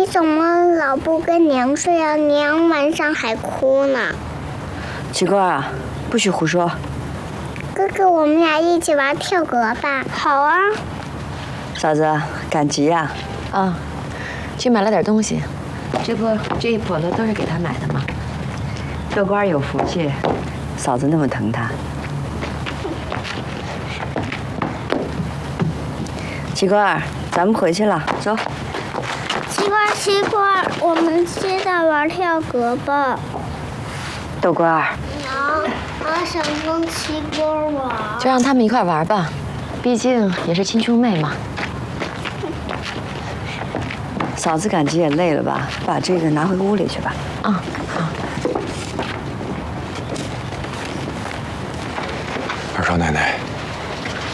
怎么老不跟娘睡啊？娘晚上还哭呢。 奇怪啊，不许胡说。 哥哥，我们俩一起玩跳格吧。好啊。 嫂子，赶集呀？ 啊，去买了点东西。这不，这一笸箩都是给他买的吗？ 豆官有福气，嫂子那么疼他。奇怪，咱们回去了，走。 奇怪，我们现在玩跳格吧。 豆官。 娘，我想跟奇怪玩。 就让他们一块玩吧，毕竟也是亲兄妹嘛。 嫂子赶集也累了吧？把这个拿回屋里去吧。 啊，好。 二少奶奶，